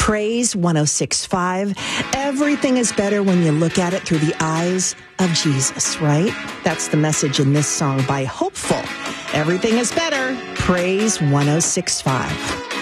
Praise 106.5. Everything is better when you look at it through the eyes of Jesus, right? That's the message in this song by Hopeful. Everything is better. Praise 106.5.